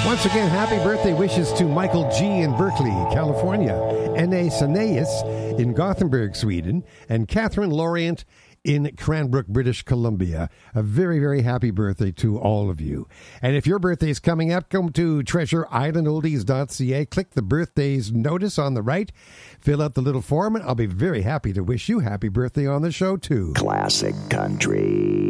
Once again, happy birthday wishes to Michael G. in Berkeley, California, N.A. Saneas in Gothenburg, Sweden, and Catherine Lorient in Cranbrook, British Columbia. A very, very happy birthday to all of you. And if your birthday is coming up, come to treasureislandoldies.ca, click the birthdays notice on the right, fill out the little form, and I'll be very happy to wish you happy birthday on the show, too. Classic Country.